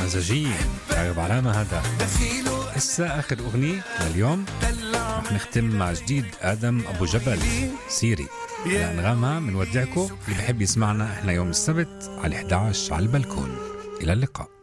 مزاجية راغب علامة هذا. هسه آخر أغنية لليوم رح نختم مع جديد آدم أبو جبل سيري على أنغامها. منودعكم اللي بحب يسمعنا احنا يوم السبت على 11 على البلكون. إلى اللقاء.